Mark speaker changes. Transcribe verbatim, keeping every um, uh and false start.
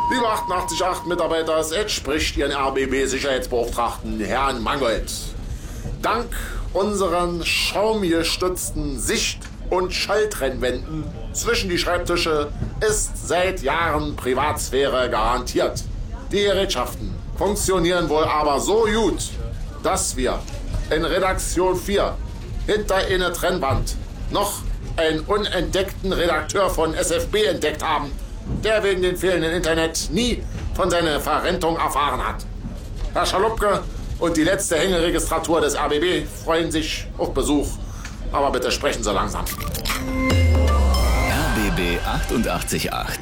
Speaker 1: Lieber achtundachtzig Komma acht Mitarbeiter S Edge spricht Ihren R B B-Sicherheitsbeauftragten Herrn Mangold. Dank unseren schaumgestützten Sicht- und Schalltrennwänden zwischen die Schreibtische ist seit Jahren Privatsphäre garantiert. Die Gerätschaften funktionieren wohl aber so gut, dass wir in Redaktion vier hinter einer Trennwand noch einen unentdeckten Redakteur von S F B entdeckt haben, der wegen dem fehlenden Internet nie von seiner Verrentung erfahren hat. Herr Schalupke und die letzte Hängeregistratur des R B B freuen sich auf Besuch. Aber bitte sprechen Sie langsam.
Speaker 2: R B B achtundachtzig Komma acht.